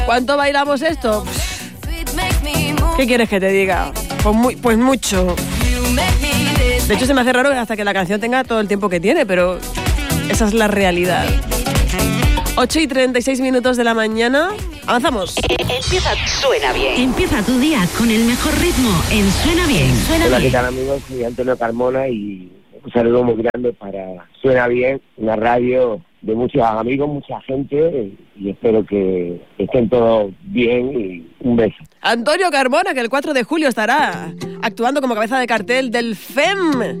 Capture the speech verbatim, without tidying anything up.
¿Cuánto bailamos esto? ¿Qué quieres que te diga? Pues, muy, pues mucho. De hecho, se me hace raro hasta que la canción tenga todo el tiempo que tiene, pero esa es la realidad. ocho y treinta y seis minutos de la mañana. Avanzamos. Empieza, suena bien. Empieza tu día con el mejor ritmo en Suena Bien. Suena Hola, bien. ¿qué tal, amigos? Soy Antonio Carmona y un saludo muy grande para Suena Bien, una radio de muchos amigos, mucha gente, y espero que estén todos bien y un beso. Antonio Carmona, que el cuatro de julio estará actuando como cabeza de cartel del F E M.